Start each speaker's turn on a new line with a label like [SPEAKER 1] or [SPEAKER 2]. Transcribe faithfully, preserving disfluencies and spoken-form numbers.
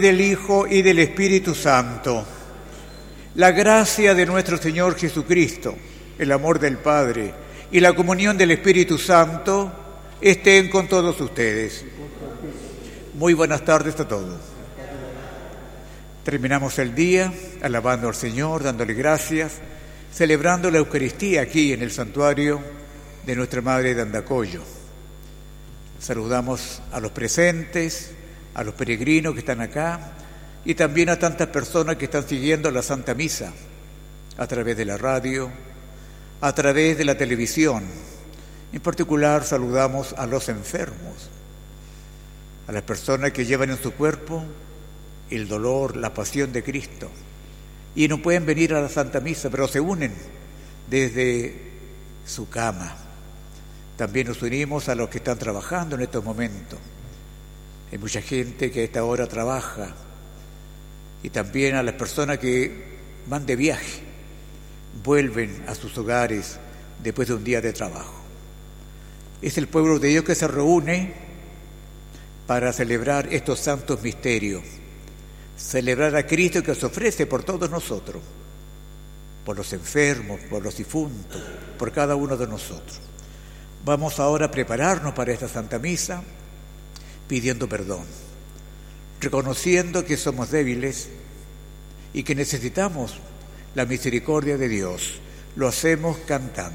[SPEAKER 1] Del Hijo y del Espíritu Santo. La gracia de nuestro Señor Jesucristo, el amor del Padre y la comunión del Espíritu Santo estén con todos ustedes. Muy buenas tardes a todos. Terminamos el día alabando al Señor, dándole gracias, celebrando la Eucaristía aquí en el santuario de Nuestra Madre de Andacollo. Saludamos a los presentes, a los peregrinos que están acá y también a tantas personas que están siguiendo la Santa Misa a través de la radio, a través de la televisión. En particular saludamos a los enfermos, a las personas que llevan en su cuerpo el dolor, la pasión de Cristo y no pueden venir a la Santa Misa, pero se unen desde su cama. También nos unimos a los que están trabajando en estos momentos. Hay mucha gente que a esta hora trabaja y también a las personas que van de viaje, vuelven a sus hogares después de un día de trabajo. Es el pueblo de Dios que se reúne para celebrar estos santos misterios, celebrar a Cristo que se ofrece por todos nosotros, por los enfermos, por los difuntos, por cada uno de nosotros. Vamos ahora a prepararnos para esta Santa Misa, pidiendo perdón, reconociendo que somos débiles y que necesitamos la misericordia de Dios. Lo hacemos cantando.